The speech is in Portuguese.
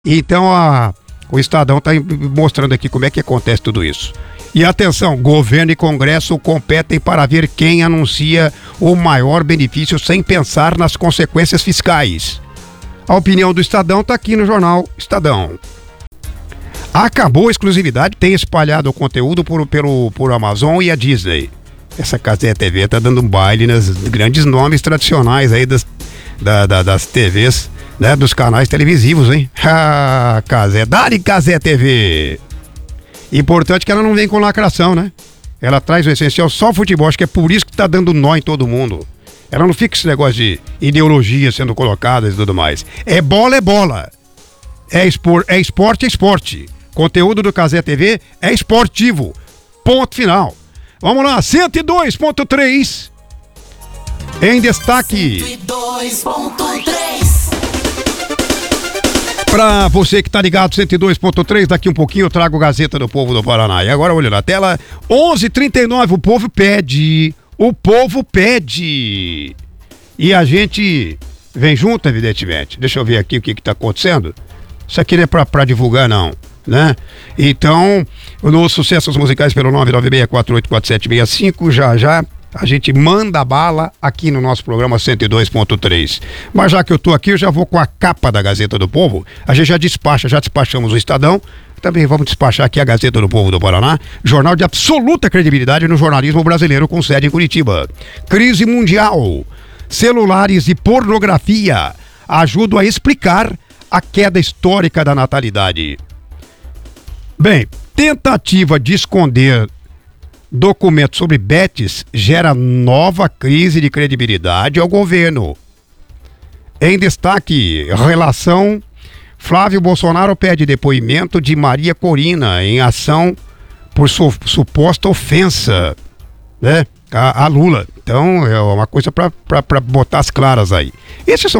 Então o Estadão está mostrando aqui como é que acontece tudo isso. E atenção, governo e Congresso competem para ver quem anuncia o maior benefício sem pensar nas consequências fiscais. A opinião do Estadão está aqui no jornal Estadão. Acabou a exclusividade, tem espalhado o conteúdo por Amazon e a Disney. Essa Cazé TV está dando um baile nos grandes nomes tradicionais aí das TVs, né, dos canais televisivos, hein? Ah, Cazé, dá-lhe Cazé TV! Importante que ela não vem com lacração, né? Ela traz o essencial, só o futebol, acho que é por isso que tá dando nó em todo mundo. Ela não fica esse negócio de ideologia sendo colocada e tudo mais. É bola, é bola. É esporte, é esporte. Conteúdo do Cazé TV é esportivo. Ponto final. Vamos lá, 102.3. Em destaque. 102.3. Pra você que tá ligado, 102.3, daqui um pouquinho eu trago Gazeta do Povo do Paraná. E agora, olha na tela, 11h39, o povo pede. O povo pede. E a gente vem junto, evidentemente. Deixa eu ver aqui o que tá acontecendo. Isso aqui não é pra divulgar, não, né? Então, nos sucessos musicais pelo 996484765, já a gente manda bala aqui no nosso programa 102.3. Mas já que eu tô aqui, eu já vou com a capa da Gazeta do Povo. A gente já despachamos o Estadão. Também vamos despachar aqui a Gazeta do Povo do Paraná, jornal de absoluta credibilidade no jornalismo brasileiro com sede em Curitiba. Crise mundial. Celulares e pornografia ajudam a explicar a queda histórica da natalidade. Bem, tentativa de esconder documento sobre Betis gera nova crise de credibilidade ao governo. Em destaque, relação, Flávio Bolsonaro pede depoimento de Maria Corina em ação por suposta ofensa, né, a Lula. Então é uma coisa para botar as claras aí. Esses são